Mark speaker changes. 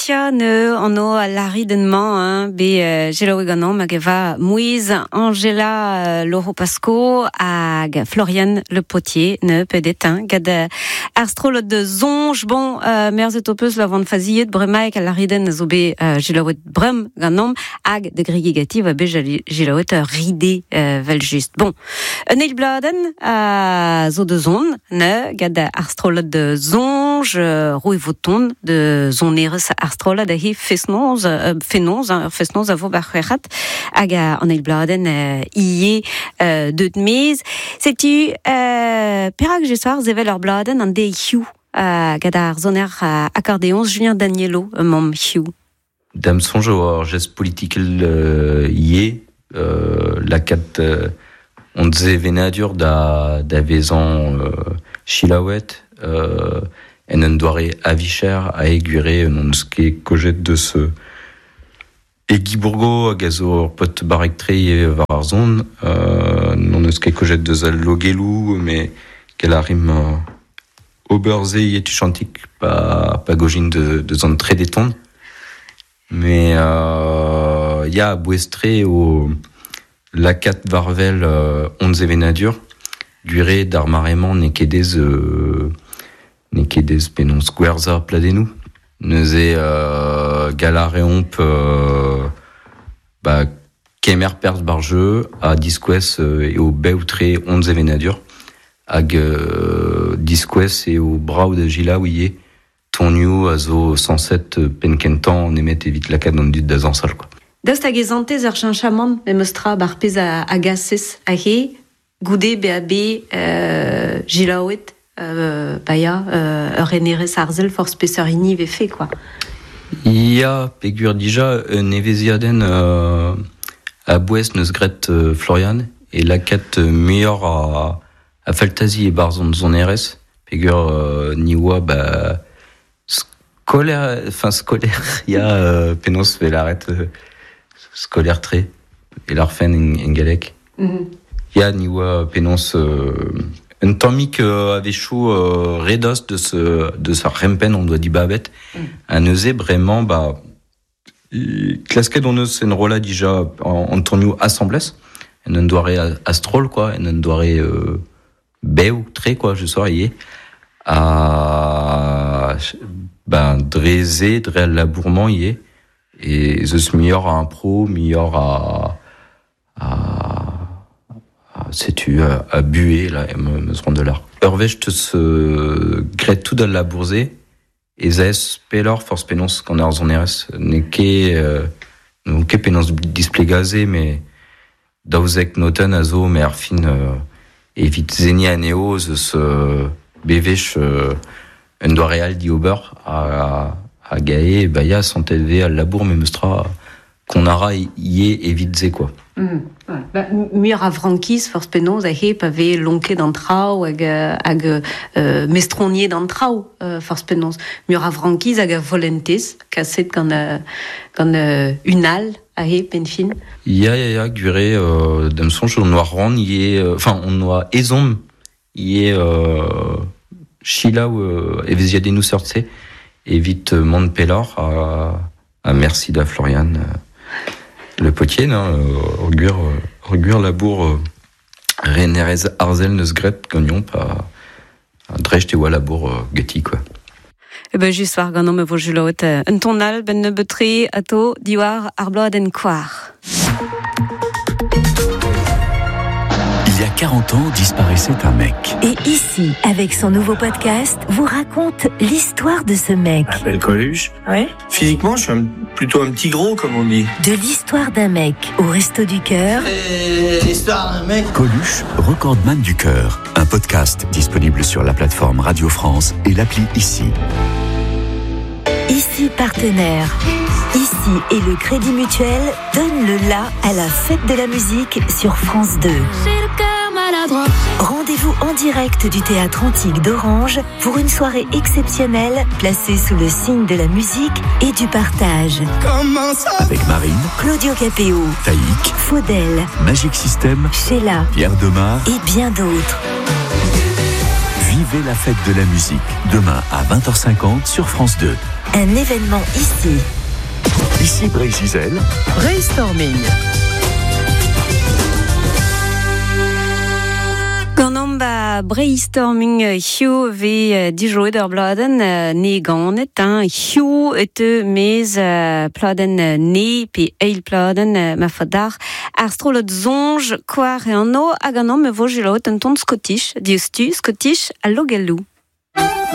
Speaker 1: Alicia ne anno l'aridement be geloweganon mageva Moïse Angela Lauro Pasco ag Florian Le Potier ne pedetin gad astrolog de zonge bon merzet opus la vant faziet bremaik a l'ariden zobe gelowet brem ganom ag de grigigati va be gelowet ride vel just bon neil bladen zo de zon ne gad astrolog de zonge roi voton de zoneres astrolog de hi fesnoz a vo barcherat hag an eil bladen ie deut mez. Setu perak jeswar zevel ur bladen an de hiu gad ar zoner accordéons Julien Danielo mom hiu.
Speaker 2: Dam sonjo ar gest politikel ie lakat on ze venadur da vezan chilawet en un doare avicher a aiguré non ske kojet de ce Egi Bourgo hag a zo ur pot barek tre war ar zon non eus ket kojet deus al logelou me kel a rim oberze tu chantik pa gojin de zon tre deton me ya bouestre o lakat varvel onze venadur gure d'ar marement ne kedez penons gwerza pladenou neuze galareomp kemer perz bar jeu a disquez eo beoutre 11 venadur hag disquez eo braou da gila ouie tonio a zo 107 penkentan on emet evit lakad an dud da zansal quoi.
Speaker 1: Daoust hag ezantez ur chinchamant emestra bar pez a gasses a he goude be gilaouet baya ur enerez arzel force peser ini ve fe quoi.
Speaker 2: Ya pegur dija neveziaden a bouez neus gret Florian et lakat meilleur a feltazi e bar zon erez pegur niwa scolaire ya penos velaret scolaire tre et l'arfen en galek ya niwa penos un tamik avait chaud redos de sa rempen on doit dire babet un eusé vraiment clasquet on eus en rola déjà Antonio assemblès en un doare astrol quoi en un doare beu très quoi je sois à drezé dre labourement y et zeus meilleur à un pro meilleur à sais-tu à buer là me seront de l'art Hervé te se grette tout dans la bourzée et zaes pelor force penons qu'on a en zoneres neke penons display gazé mais dauzek noten azo mais arfin evit zeni aneo zeus bevech un doa real di ober a gae ya sont élevés à la bourre mais mestra qu'on aura y évite ze quoi.
Speaker 1: Mur a frankis force penons a he pave lonke d'antrao hag mestronier d'antrao force penons mur a frankis hag a volentes kaset gant unal a he penfin
Speaker 2: ya gure dem sonj on noa ran on noa ezom y chila eveziadenou sortse evite mont pelor a merci da Florian Le Potier, augur labour renerez arzel neus gret gagnon pa drecht eo labour geti quoi.
Speaker 1: Just war gant me vo juloet un tonal ben ne betri ato diwar ar bloaden koar.
Speaker 3: Il y a 40 ans, disparaissait un mec.
Speaker 4: Et ici, avec son nouveau podcast, vous raconte l'histoire de ce mec.
Speaker 5: Je m'appelle Coluche.
Speaker 4: Ouais.
Speaker 5: Physiquement, je suis plutôt un petit gros, comme on dit.
Speaker 4: De l'histoire d'un mec au Resto du Cœur.
Speaker 5: L'histoire d'un mec.
Speaker 3: Coluche, recordman du cœur. Un podcast disponible sur la plateforme Radio France et l'appli Ici.
Speaker 4: Ici partenaire. Ici et le Crédit Mutuel donne le la à la fête de la musique sur France 2. Rendez-vous en direct du Théâtre Antique d'Orange pour une soirée exceptionnelle placée sous le signe de la musique et du partage.
Speaker 3: Avec Marine,
Speaker 4: Claudio Capéo,
Speaker 3: Taïk,
Speaker 4: Faudel,
Speaker 3: Magic System,
Speaker 4: Sheila
Speaker 3: Pierre Demar
Speaker 4: et bien d'autres.
Speaker 3: Vive Vivez la fête de la musique, demain à 20h50 sur France 2.
Speaker 4: Un événement ici.
Speaker 3: Ici Bray-Gisèle.
Speaker 6: Brainstorming.
Speaker 1: Gant brainstorming hiu ve dijo ur bladen ne ganet hiu mez pladen ne pe eil pladen ma fadar ar strolot zonj kwar e anno hag an me vo gelot un ton Scottish, dius tu Scottish a logelou.